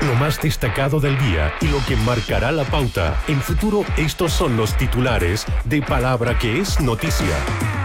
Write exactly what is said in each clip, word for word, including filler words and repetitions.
Lo más destacado del día y lo que marcará la pauta. En Futuro, estos son los titulares de Palabra que es noticia.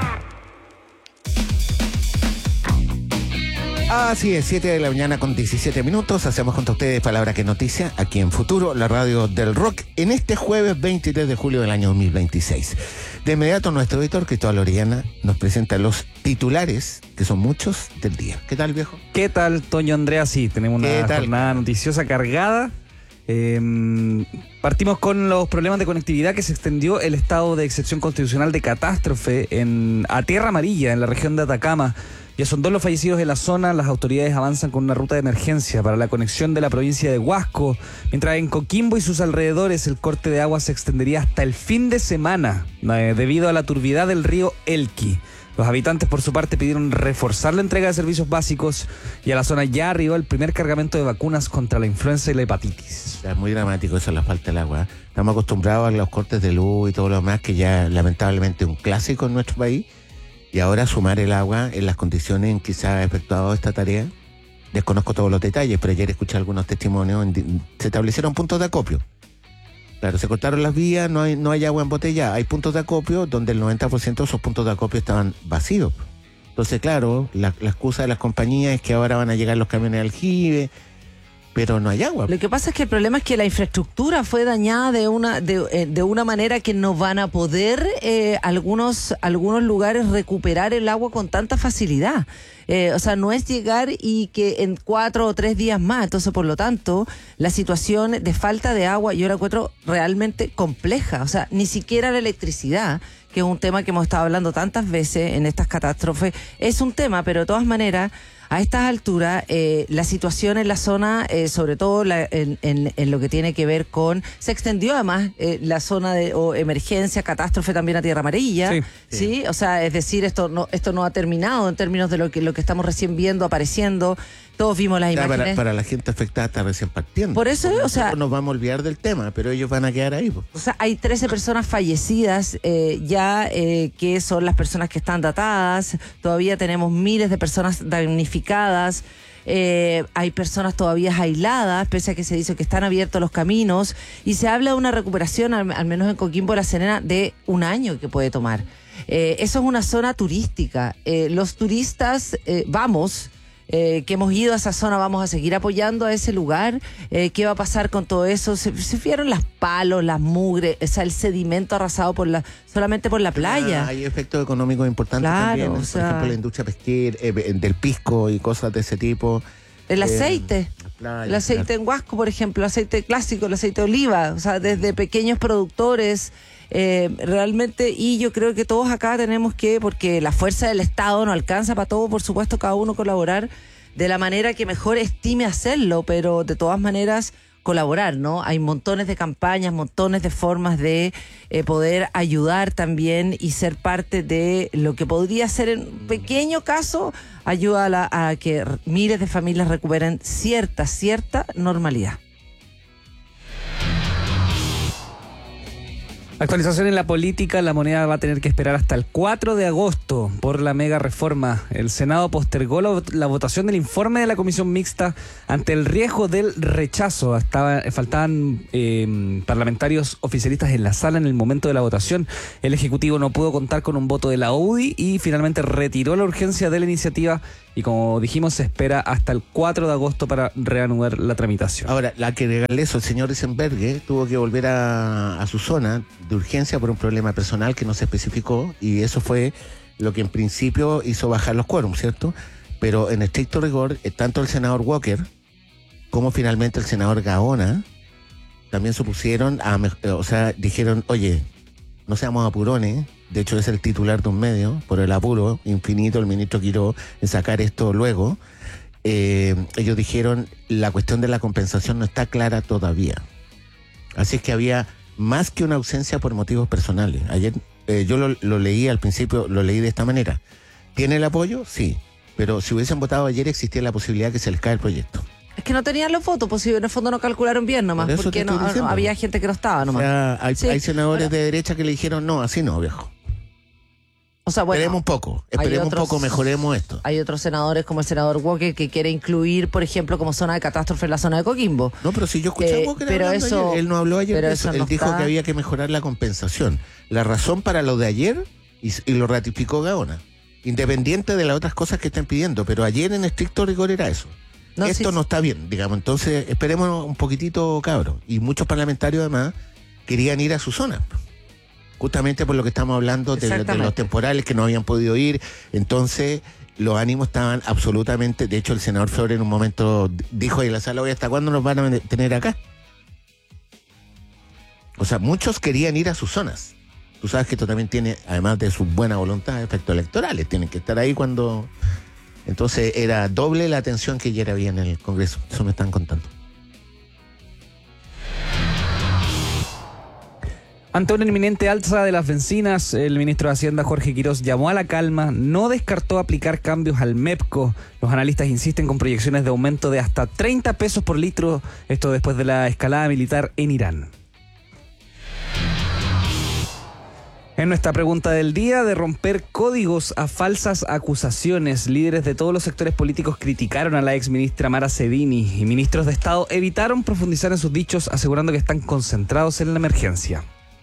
Así es, siete de la mañana con diecisiete minutos. Hacemos junto a ustedes Palabra que Noticia, aquí en Futuro, la radio del rock, en este jueves veintitrés de julio del año dos mil veintiséis. De inmediato, nuestro editor, Cristóbal Orellana, nos presenta los titulares, que son muchos, del día. ¿Qué tal, viejo? ¿Qué tal, Toño Andrea? Sí, tenemos una jornada noticiosa cargada. Eh, partimos con los problemas de conectividad que se extendió el estado de excepción constitucional de catástrofe en, a Tierra Amarilla, en la región de Atacama. Ya son dos los fallecidos en la zona. Las autoridades avanzan con una ruta de emergencia para la conexión de la provincia de Huasco, mientras en Coquimbo y sus alrededores el corte de agua se extendería hasta el fin de semana eh, debido a la turbidez del río Elqui. Los habitantes, por su parte, pidieron reforzar la entrega de servicios básicos y a la zona ya arribó el primer cargamento de vacunas contra la influenza y la hepatitis. Es muy dramático eso, la falta del agua. Estamos acostumbrados a los cortes de luz y todo lo demás, que ya lamentablemente es un clásico en nuestro país. Y ahora sumar el agua en las condiciones en que se ha efectuado esta tarea. Desconozco todos los detalles, pero ayer escuché algunos testimonios. En, se establecieron puntos de acopio. Claro, se cortaron las vías, no hay, no hay agua embotellada. Hay puntos de acopio donde el noventa por ciento de esos puntos de acopio estaban vacíos. Entonces, claro, la, la excusa de las compañías es que ahora van a llegar los camiones de aljibe, pero no hay agua. Lo que pasa es que el problema es que la infraestructura fue dañada de una de, de una manera que no van a poder eh, algunos algunos lugares recuperar el agua con tanta facilidad. Eh, o sea, no es llegar y que en cuatro o tres días más. Entonces, por lo tanto, la situación de falta de agua yo la encuentro realmente compleja. O sea, ni siquiera la electricidad, que es un tema que hemos estado hablando tantas veces en estas catástrofes, es un tema, pero de todas maneras, a estas alturas, eh, la situación en la zona, eh, sobre todo la, en, en, en lo que tiene que ver con, se extendió además eh, la zona de o emergencia, catástrofe también a Tierra Amarilla, sí, sí. ¿sí? O sea, es decir, esto no esto no ha terminado en términos de lo que lo que estamos recién viendo, apareciendo. Todos vimos las ya, imágenes. Para, para la gente afectada está recién partiendo. Por eso, o sea, nos vamos a olvidar del tema, pero ellos van a quedar ahí. Pues. O sea, hay trece personas fallecidas eh, ya, eh, que son las personas que están datadas. Todavía tenemos miles de personas damnificadas. Eh, hay personas todavía aisladas, pese a que se dice que están abiertos los caminos. Y se habla de una recuperación, al, al menos en Coquimbo de la Serena, de un año que puede tomar. Eh, eso es una zona turística. Eh, los turistas, eh, vamos... Eh, que hemos ido a esa zona, vamos a seguir apoyando a ese lugar. Eh, ¿Qué va a pasar con todo eso? Se, se vieron las palos, las mugres, o sea, el sedimento arrasado por la solamente por la playa. Ah, hay efectos económicos importantes claro, también. O sea, por ejemplo, la industria pesquera, eh, del pisco y cosas de ese tipo. El aceite. Eh, playa, el aceite claro. En Huasco, por ejemplo, el aceite clásico, el aceite de oliva. O sea, desde pequeños productores. Eh, realmente, y yo creo que todos acá tenemos que, porque la fuerza del Estado no alcanza para todo, por supuesto, cada uno colaborar de la manera que mejor estime hacerlo, pero de todas maneras colaborar, ¿no? Hay montones de campañas, montones de formas de eh, poder ayudar también y ser parte de lo que podría ser, en un pequeño caso, ayuda a, la, a que miles de familias recuperen cierta, cierta normalidad. Actualización en la política, la moneda va a tener que esperar hasta el cuatro de agosto por la mega reforma. El Senado postergó la, la votación del informe de la comisión mixta ante el riesgo del rechazo. Estaba, faltaban eh, parlamentarios oficialistas en la sala en el momento de la votación. El Ejecutivo no pudo contar con un voto de la U D I y finalmente retiró la urgencia de la iniciativa. Y como dijimos, se espera hasta el cuatro de agosto para reanudar la tramitación. Ahora, la que regaló eso, el señor Eisenberg, tuvo que volver a, a su zona de urgencia por un problema personal que no se especificó, y eso fue lo que en principio hizo bajar los quórums, ¿cierto? Pero en estricto rigor, tanto el senador Walker como finalmente el senador Gaona también supusieron, a, o sea, dijeron, oye, no seamos apurones. De hecho, es el titular de un medio, por el apuro infinito, el ministro Quiró, en sacar esto luego. Eh, ellos dijeron, la cuestión de la compensación no está clara todavía. Así es que había más que una ausencia por motivos personales. Ayer eh, yo lo, lo leí al principio, lo leí de esta manera. ¿Tiene el apoyo? Sí. Pero si hubiesen votado ayer, existía la posibilidad que se les cae el proyecto. Es que no tenían los votos, pues en el fondo no calcularon bien nomás, por porque no, no, había gente que no estaba nomás. O sea, hay, sí. hay senadores de derecha que le dijeron, no, así no, viejo. O sea, bueno, esperemos un poco, esperemos otros, un poco, mejoremos esto. Hay otros senadores como el senador Walker que quiere incluir, por ejemplo, como zona de catástrofe la zona de Coquimbo. No, pero si yo escuché a eh, Walker pero eso, ayer, él no habló ayer de eso. eso, él no dijo está... que había que mejorar la compensación. La razón para lo de ayer, y, y lo ratificó Gaona, independiente de las otras cosas que están pidiendo, pero ayer en estricto rigor era eso. No, esto sí, no está bien, digamos, entonces esperemos un poquitito, cabros. Y muchos parlamentarios además querían ir a su zona. Justamente por lo que estamos hablando de, de los temporales que no habían podido ir, entonces los ánimos estaban absolutamente, de hecho el senador Flores en un momento dijo ahí en la sala, oye, ¿hasta cuándo nos van a tener acá? O sea, muchos querían ir a sus zonas. Tú sabes que esto también tiene, además de su buena voluntad, efectos electorales, tienen que estar ahí cuando... Entonces era doble la atención que ayer había en el Congreso, eso me están contando. Ante una inminente alza de las bencinas, el ministro de Hacienda, Jorge Quirós, llamó a la calma, no descartó aplicar cambios al MEPCO. Los analistas insisten con proyecciones de aumento de hasta treinta pesos por litro, esto después de la escalada militar en Irán. En nuestra pregunta del día, de romper códigos a falsas acusaciones, líderes de todos los sectores políticos criticaron a la exministra Mara Cedini y ministros de Estado evitaron profundizar en sus dichos, asegurando que están concentrados en la emergencia.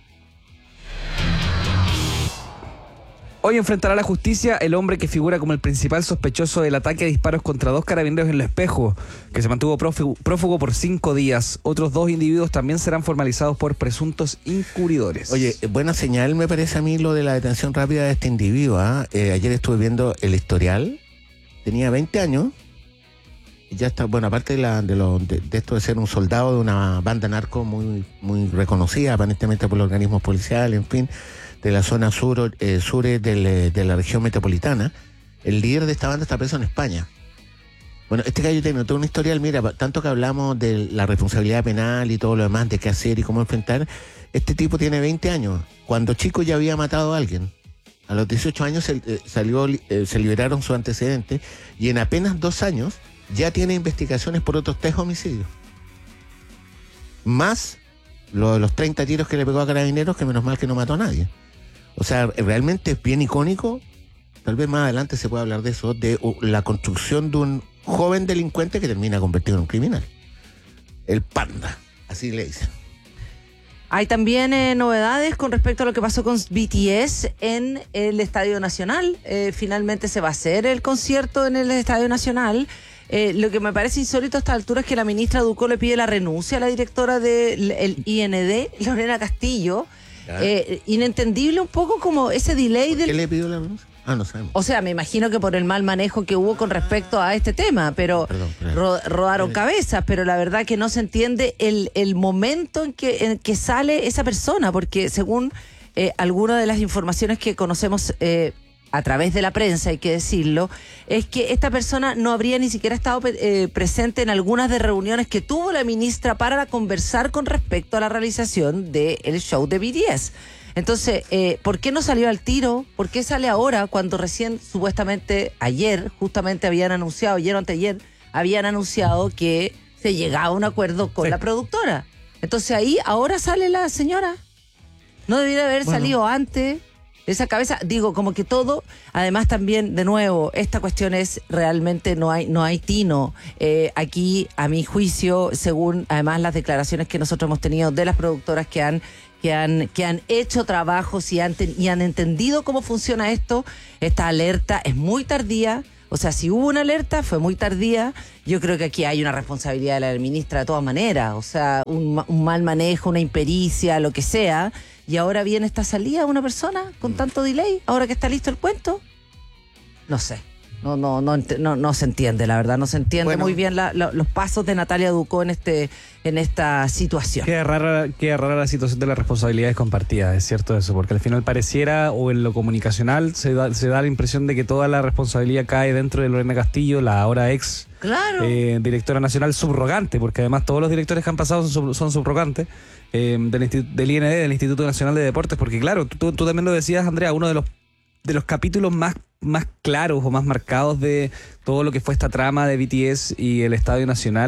Hoy enfrentará a la justicia el hombre que figura como el principal sospechoso del ataque a disparos contra dos carabineros en El Espejo, que se mantuvo prófugo, prófugo por cinco días. Otros dos individuos también serán formalizados por presuntos incurridores. Oye, buena señal me parece a mí lo de la detención rápida de este individuo. ¿eh? Eh, ayer estuve viendo el historial, tenía veinte años, y ya está, bueno, aparte de, la, de, lo, de, de esto de ser un soldado de una banda narco muy, muy reconocida aparentemente por los organismos policiales, en fin, de la zona sur, eh, sur de, de la región metropolitana, el líder de esta banda está preso en España. Bueno, este gallo tiene todo un historial, mira, tanto que hablamos de la responsabilidad penal y todo lo demás, de qué hacer y cómo enfrentar, este tipo tiene veinte años, cuando chico ya había matado a alguien. A los dieciocho años se, eh, salió, eh, se liberaron sus antecedentes y en apenas dos años ya tiene investigaciones por otros tres homicidios. Más lo de los treinta tiros que le pegó a carabineros, que menos mal que no mató a nadie. O sea, realmente es bien icónico, tal vez más adelante se pueda hablar de eso, de uh, la construcción de un joven delincuente que termina convertido en un criminal. El panda, así le dicen. Hay también eh, novedades con respecto a lo que pasó con B T S en el Estadio Nacional. Eh, finalmente se va a hacer el concierto en el Estadio Nacional. Eh, lo que me parece insólito a esta altura es que la ministra Ducó le pide la renuncia a la directora del I N D, Lorena Castillo. Eh, inentendible un poco como ese delay del... ¿Qué le pidió la renuncia? Ah, no sabemos. O sea, me imagino que por el mal manejo que hubo con respecto a este tema, pero perdón, perdón. Ro rodaron perdón. cabezas, pero la verdad que no se entiende el, el momento en que, en que sale esa persona, porque según eh, algunas de las informaciones que conocemos eh, a través de la prensa, hay que decirlo, es que esta persona no habría ni siquiera estado eh, presente en algunas de reuniones que tuvo la ministra para conversar con respecto a la realización del show de B T S. Entonces, eh, ¿por qué no salió al tiro? ¿Por qué sale ahora cuando recién, supuestamente, ayer, justamente habían anunciado, ayer o anteayer, habían anunciado que se llegaba a un acuerdo con sí. la productora? Entonces ahí, ahora sale la señora. No debiera haber bueno. salido antes. Esa cabeza, digo, como que todo, además también, de nuevo, esta cuestión es realmente no hay no hay tino. Eh, aquí, a mi juicio, según además las declaraciones que nosotros hemos tenido de las productoras que han que han que han hecho trabajos y han, y han entendido cómo funciona esto, esta alerta es muy tardía. O sea, si hubo una alerta, fue muy tardía. Yo creo que aquí hay una responsabilidad de la ministra de todas maneras. O sea, un, un mal manejo, una impericia, lo que sea. Y ahora viene esta salida de una persona con tanto delay, ahora que está listo el cuento. No sé, no no no no, no se entiende, la verdad, no se entiende bueno, muy bien la, la, los pasos de Natalia Ducó en este en esta situación. Qué rara, qué rara la situación de las responsabilidades compartidas, es cierto eso, porque al final pareciera, o en lo comunicacional, se da, se da la impresión de que toda la responsabilidad cae dentro de Lorena Castillo, la ahora ex claro. eh, directora nacional subrogante, porque además todos los directores que han pasado son, son subrogantes. Eh, del, del I N D, del Instituto Nacional de Deportes, porque claro, tú, tú también lo decías, Andrea, uno de los de los capítulos más, más claros o más marcados de todo lo que fue esta trama de B T S y el Estadio Nacional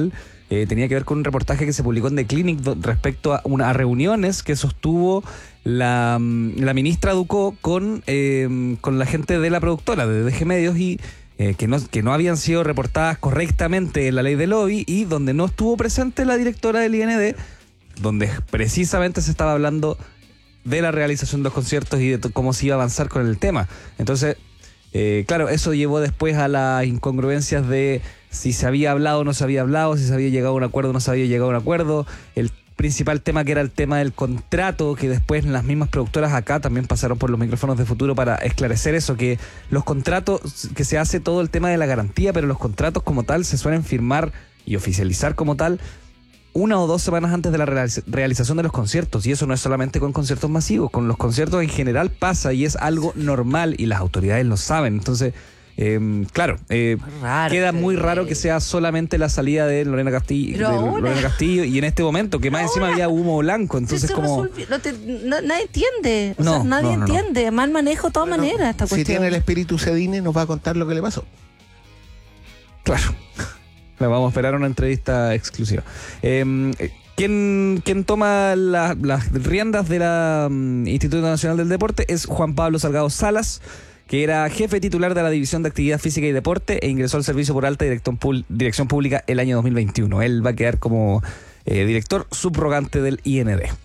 eh, tenía que ver con un reportaje que se publicó en The Clinic do, respecto a, una, a reuniones que sostuvo la, la ministra Ducó con, eh, con la gente de la productora de D G Medios y eh, que, no, que no habían sido reportadas correctamente en la ley de lobby y donde no estuvo presente la directora del I N D, donde precisamente se estaba hablando de la realización de los conciertos y de t- cómo se iba a avanzar con el tema. Entonces, eh, claro, eso llevó después a las incongruencias de si se había hablado o no se había hablado, si se había llegado a un acuerdo o no se había llegado a un acuerdo. El principal tema que era el tema del contrato, que después las mismas productoras acá también pasaron por los micrófonos de Futuro para esclarecer eso, que los contratos, que se hace todo el tema de la garantía, pero los contratos como tal se suelen firmar y oficializar como tal una o dos semanas antes de la realiz- realización de los conciertos, y eso no es solamente con conciertos masivos, con los conciertos en general pasa y es algo normal y las autoridades lo saben. Entonces, eh, claro, eh, raro, queda muy eh, raro que sea solamente la salida de Lorena Castillo, de ahora, Lorena Castillo y en este momento que más ahora, encima había humo blanco, entonces se como... resolvió, no te, no, nadie entiende, o No, sea, nadie no, no, no. entiende, mal manejo de todas Bueno, maneras esta si cuestión. tiene el espíritu Cedine, nos va a contar lo que le pasó. Claro. Le vamos a esperar una entrevista exclusiva. Eh, ¿quién, ¿Quién toma la, las riendas de la um, Instituto Nacional del Deporte? Es Juan Pablo Salgado Salas, que era jefe titular de la División de Actividad Física y Deporte e ingresó al servicio por alta dirección, pul- dirección pública el año dos mil veintiuno. Él va a quedar como eh, director subrogante del I N D.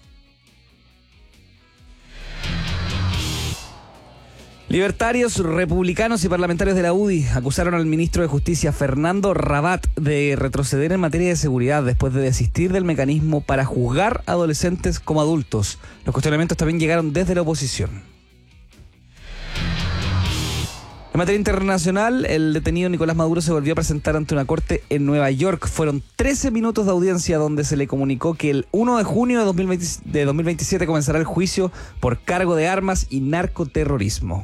Libertarios, republicanos y parlamentarios de la U D I acusaron al ministro de Justicia, Fernando Rabat, de retroceder en materia de seguridad después de desistir del mecanismo para juzgar adolescentes como adultos. Los cuestionamientos también llegaron desde la oposición. En materia internacional, el detenido Nicolás Maduro se volvió a presentar ante una corte en Nueva York. Fueron trece minutos de audiencia donde se le comunicó que el primero de junio de dos mil veinte, de dos mil veintisiete comenzará el juicio por cargo de armas y narcoterrorismo.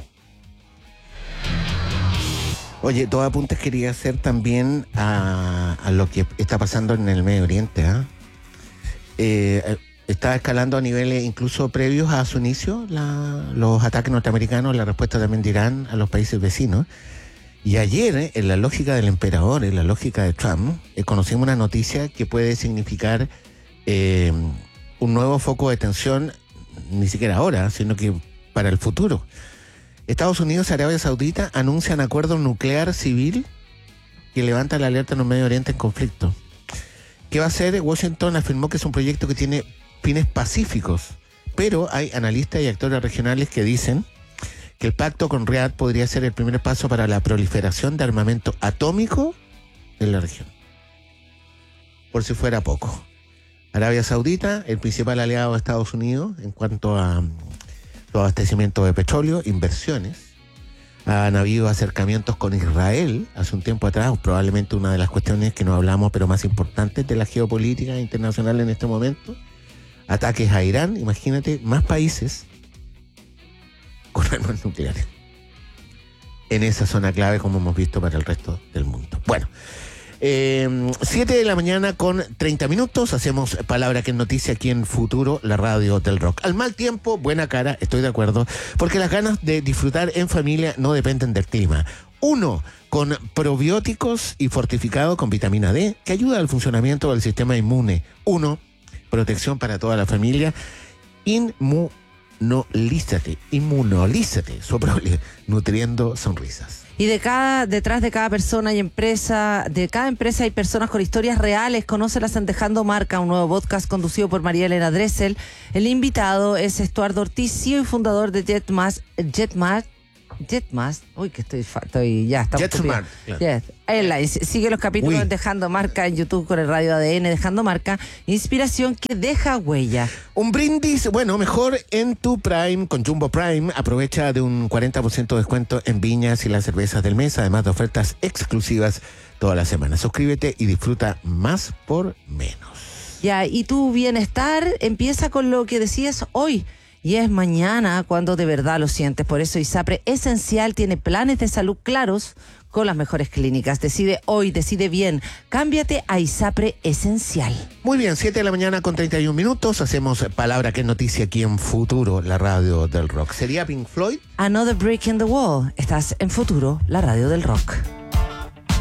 Oye, dos apuntes quería hacer también a, a lo que está pasando en el Medio Oriente. ¿eh? Eh, está escalando a niveles incluso previos a su inicio la, los ataques norteamericanos, la respuesta también de Irán a los países vecinos. Y ayer, eh, en la lógica del emperador, en la lógica de Trump, eh, conocimos una noticia que puede significar eh, un nuevo foco de tensión, ni siquiera ahora, sino que para el futuro. Estados Unidos y Arabia Saudita anuncian acuerdo nuclear civil que levanta la alerta en el Medio Oriente en conflicto. ¿Qué va a hacer? Washington afirmó que es un proyecto que tiene fines pacíficos, pero hay analistas y actores regionales que dicen que el pacto con Riad podría ser el primer paso para la proliferación de armamento atómico en la región. Por si fuera poco. Arabia Saudita, el principal aliado de Estados Unidos en cuanto a su abastecimiento de petróleo, inversiones. Han habido acercamientos con Israel hace un tiempo atrás, probablemente una de las cuestiones que no hablamos, pero más importantes de la geopolítica internacional en este momento. Ataques a Irán, imagínate, más países con armas nucleares en esa zona clave, como hemos visto para el resto del mundo. Bueno, eh, siete de la mañana con treinta minutos, hacemos Palabra que es Noticia aquí en Futuro, la radio del rock. Al mal tiempo, buena cara, estoy de acuerdo, porque las ganas de disfrutar en familia no dependen del clima. Uno, con probióticos y fortificado con vitamina D, que ayuda al funcionamiento del sistema inmune. Uno, protección para toda la familia. Inmunolízate, inmunolízate, Soprole, nutriendo sonrisas. Y de cada, detrás de cada persona y empresa, de cada empresa hay personas con historias reales. Conócelas en Dejando Marca, un nuevo podcast conducido por María Elena Dressel. El invitado es Estuardo Ortiz, C E O y fundador de Jetmas, Jetmas, Jetmas, uy que estoy, estoy ya está. JetSmart, claro. Jet Airlines. Sigue los capítulos Uy. en Dejando Marca en YouTube con el Radio A D N Dejando Marca. Inspiración que deja huella. Un brindis, bueno, mejor en tu Prime, con Jumbo Prime. Aprovecha de un cuarenta por ciento de descuento en viñas y las cervezas del mes, además de ofertas exclusivas toda la semana. Suscríbete y disfruta más por menos. Ya, y tu bienestar empieza con lo que decías hoy. Y es mañana cuando de verdad lo sientes. Por eso ISAPRE Esencial tiene planes de salud claros con las mejores clínicas. Decide hoy, decide bien. Cámbiate a ISAPRE Esencial. Muy bien, siete de la mañana con treinta y un minutos. Hacemos Palabra que es Noticia aquí en Futuro, la radio del rock. ¿Sería Pink Floyd? Another Brick in the Wall. Estás en Futuro, la radio del rock.